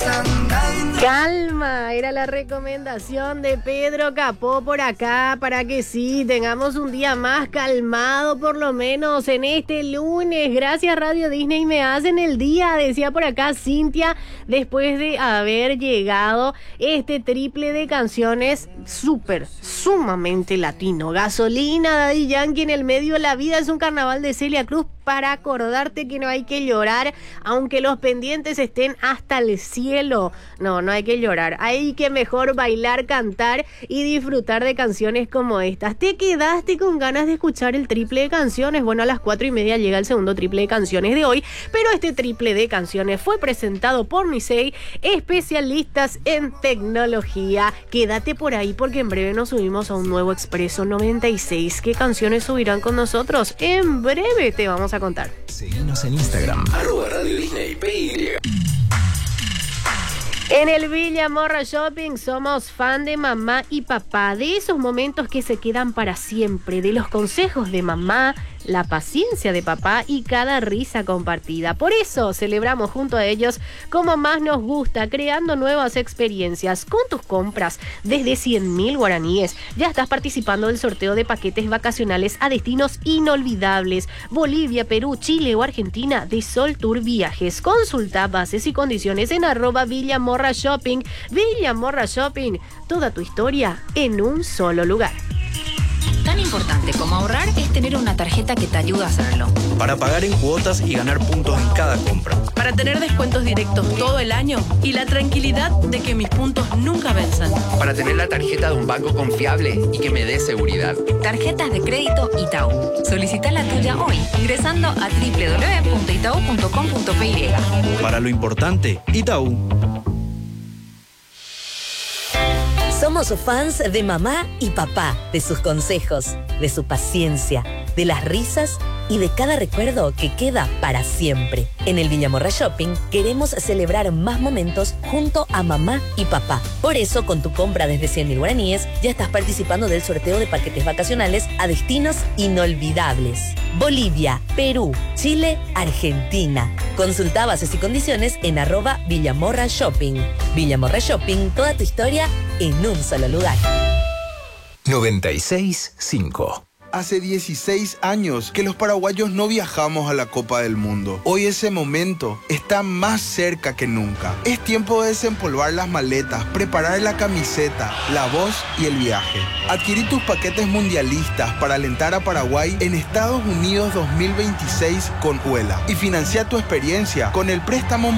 Calma, era la recomendación de Pedro Capó por acá para que sí, tengamos un día más calmado por lo menos en este lunes. Gracias Radio Disney, me hacen el día, decía por acá Cintia, después de haber llegado este triple de canciones sumamente latino. Gasolina, Daddy Yankee en el medio, La vida es un carnaval de Celia Cruz, para acordarte que no hay que llorar, aunque los pendientes estén hasta el cielo. No hay que llorar. Hay que mejor bailar, cantar y disfrutar de canciones como estas. ¿Te quedaste con ganas de escuchar el triple de canciones? Bueno, a las 4:30 llega el segundo triple de canciones de hoy, pero este triple de canciones fue presentado por Nisei, especialistas en tecnología. Quédate por ahí porque en breve nos subimos a un nuevo Expreso 96. ¿Qué canciones subirán con nosotros? En breve te vamos a contar. Seguinos en Instagram @Radio Disney PY. En el Villa Morra Shopping somos fan de mamá y papá, de esos momentos que se quedan para siempre, de los consejos de mamá, la paciencia de papá y cada risa compartida. Por eso celebramos junto a ellos como más nos gusta, creando nuevas experiencias. Con tus compras desde 100.000 guaraníes ya estás participando del sorteo de paquetes vacacionales a destinos inolvidables: Bolivia, Perú, Chile o Argentina, de Sol Tour Viajes. Consulta bases y condiciones en @Villamorra Shopping. Villamorra Shopping, toda tu historia en un solo lugar. Tan importante como ahorrar es tener una tarjeta que te ayude a hacerlo. Para pagar en cuotas y ganar puntos en cada compra. Para tener descuentos directos todo el año y la tranquilidad de que mis puntos nunca vencen. Para tener la tarjeta de un banco confiable y que me dé seguridad. Tarjetas de crédito Itaú. Solicita la tuya hoy ingresando a www.itau.com.py. Para lo importante, Itaú. Somos fans de mamá y papá, de sus consejos, de su paciencia, de las risas y de cada recuerdo que queda para siempre. En el Villamorra Shopping queremos celebrar más momentos junto a mamá y papá. Por eso, con tu compra desde 100.000 guaraníes, ya estás participando del sorteo de paquetes vacacionales a destinos inolvidables: Bolivia, Perú, Chile, Argentina. Consulta bases y condiciones en @Villamorra Shopping. Villamorra Shopping, toda tu historia en un solo lugar. 96.5. Hace 16 años que los paraguayos no viajamos a la Copa del Mundo. Hoy ese momento está más cerca que nunca. Es tiempo de desempolvar las maletas, preparar la camiseta, la voz y el viaje. Adquirí tus paquetes mundialistas para alentar a Paraguay en Estados Unidos 2026 con Uela y financia tu experiencia con el préstamo